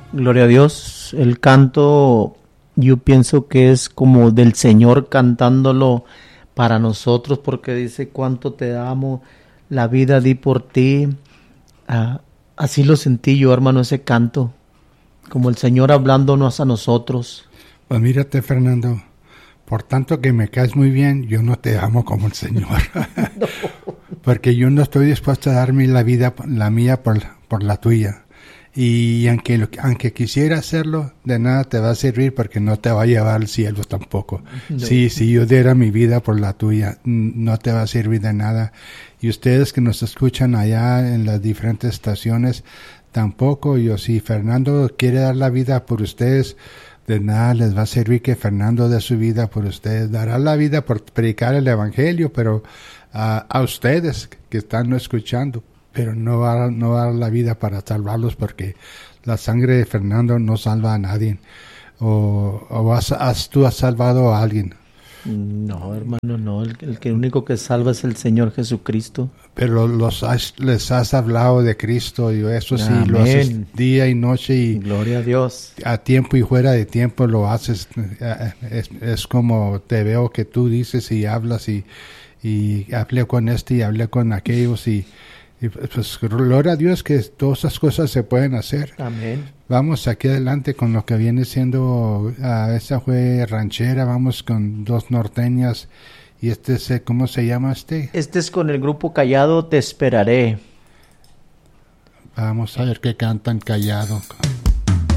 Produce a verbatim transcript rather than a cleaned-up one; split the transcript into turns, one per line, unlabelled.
Gloria a Dios. El canto, yo pienso que es como del Señor cantándolo para nosotros, porque dice cuánto te amo, la vida di por ti. Ah, así lo sentí yo, hermano, ese canto, como el Señor hablándonos a nosotros.
Pues mírate, Fernando, por tanto que me caes muy bien, yo no te amo como el Señor. No. Porque yo no estoy dispuesto a darme la vida, la mía por, por la tuya. Y aunque, aunque quisiera hacerlo, de nada te va a servir porque no te va a llevar al cielo tampoco. No. Sí, si yo diera mi vida por la tuya, no te va a servir de nada. Y ustedes que nos escuchan allá en las diferentes estaciones, tampoco. Yo, si Fernando quiere dar la vida por ustedes, de nada les va a servir que Fernando dé su vida por ustedes. Dará la vida por predicar el evangelio, pero uh, a ustedes que están escuchando, pero no va, a, no va a dar la vida para salvarlos, porque la sangre de Fernando no salva a nadie. O, o has, has, tú has salvado a alguien.
No, hermano, no. El, el que único que salva es el Señor Jesucristo.
Pero los has, les has hablado de Cristo, y eso sí, Amén. Lo haces día y noche, y
gloria a Dios.
A tiempo y fuera de tiempo lo haces. Es, es como te veo que tú dices y hablas, y, y hablé con este y hablé con aquellos, y, y pues gloria a Dios que todas esas cosas se pueden hacer.
Amén.
Vamos aquí adelante con lo que viene siendo, uh, esa fue ranchera, vamos con dos norteñas. Y este es, ¿cómo se llama este?
Este es con el grupo Callado, Te Esperaré.
Vamos a ver qué cantan Callado.